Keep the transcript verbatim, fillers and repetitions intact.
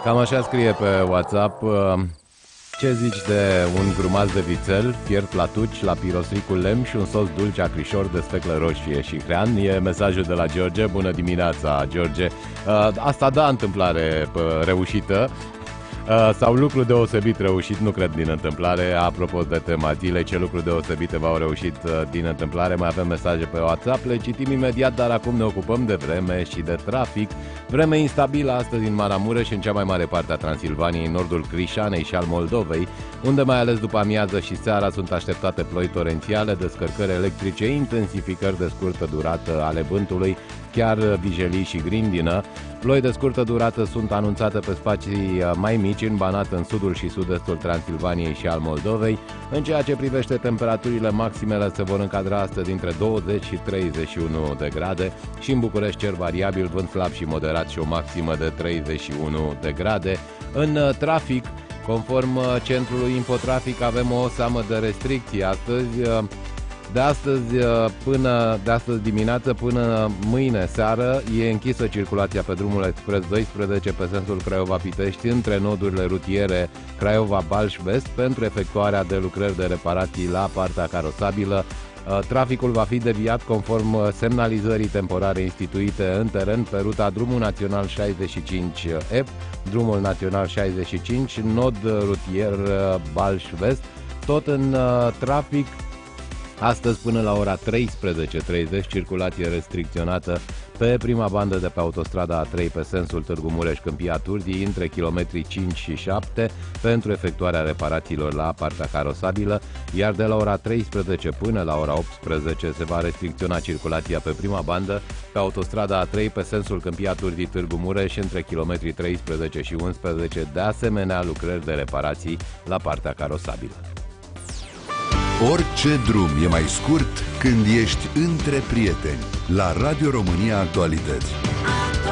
Cam așa scrie pe WhatsApp. Ce zici de un grumaz de vițel, fiert la tuci, la pirosricul lemn și un sos dulce acrișor de sfeclă roșie și hrean? E mesajul de la George. Bună dimineața, George. Asta da, întâmplare reușită. Uh, sau lucru deosebit reușit, nu cred din întâmplare. Apropo de tema zilei, ce lucru deosebite v-au reușit uh, din întâmplare? Mai avem mesaje pe WhatsApp, le citim imediat, dar acum ne ocupăm de vreme și de trafic. Vreme instabilă astăzi în Maramureș și în cea mai mare parte a Transilvaniei, în nordul Crișanei și al Moldovei, unde mai ales după amiază și seara sunt așteptate ploi torențiale, descărcări electrice, intensificări de scurtă durată ale vântului, chiar vijelii și grindină. Ploi de scurtă durată sunt anunțate pe spații mai mici în Banat, în sudul și sud-estul Transilvaniei și al Moldovei. În ceea ce privește temperaturile, maximele se vor încadra astăzi între douăzeci și treizeci și unu de grade și în București cer variabil, vânt slab și moderat și o maximă de treizeci și unu de grade. În trafic, conform centrului Infotrafic, avem o seamă de restricții astăzi. De astăzi, până, de astăzi dimineață până mâine seară e închisă circulația pe drumul Expres doisprezece pe sensul Craiova-Pitești între nodurile rutiere Craiova-Balș-Vest pentru efectuarea de lucrări de reparații la partea carosabilă. Traficul va fi deviat conform semnalizării temporare instituite în teren pe ruta Drumul Național șaizeci și cinci F, Drumul Național șaizeci și cinci, nod rutier Balș-Vest. Tot în trafic, astăzi până la ora treisprezece și treizeci, circulație restricționată pe prima bandă de pe autostrada A trei pe sensul Târgu Mureș-Câmpia Turzii între kilometrii cinci și șapte pentru efectuarea reparațiilor la partea carosabilă, iar de la ora treisprezece până la ora optsprezece se va restricționa circulația pe prima bandă pe autostrada A trei pe sensul Câmpia Turzii Târgu Mureș între kilometrii treisprezece și unsprezece, de asemenea lucrări de reparații la partea carosabilă. Orice drum e mai scurt când ești între prieteni. La Radio România Actualități.